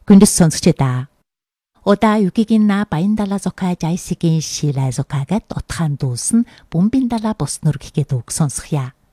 Гүндэс сонсогчдаа. Ода югигийн на баяндала зокаа жайсигийн шилай зокааgat утхан дуусан бумбиндала боснур гэхэд үг сонсхья.